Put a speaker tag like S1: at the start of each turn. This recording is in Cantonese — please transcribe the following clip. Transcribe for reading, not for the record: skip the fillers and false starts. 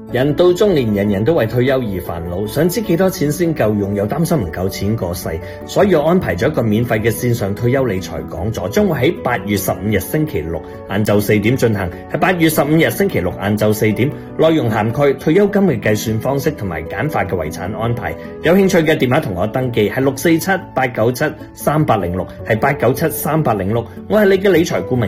S1: 人到中年，人人都為退休而煩惱，想知幾多錢先夠用，又擔心唔夠錢過世，所以我安排咗一個免費嘅線上退休理財講座，將會喺8月15日星期六晏晝4點進行，係8月15日星期六晏晝4點，內容涵蓋退休金嘅計算方式同埋簡化嘅遺產安排。有興趣嘅電話同我登記係647-897-3806，係897-3806，我係你嘅理財顧問。